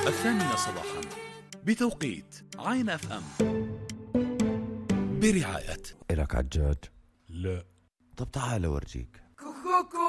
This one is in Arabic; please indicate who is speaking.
Speaker 1: الثامنة صباحا بتوقيت عين اف ام برعاية.
Speaker 2: إلك عجاج؟
Speaker 1: لا.
Speaker 2: طب تعال أورجيك.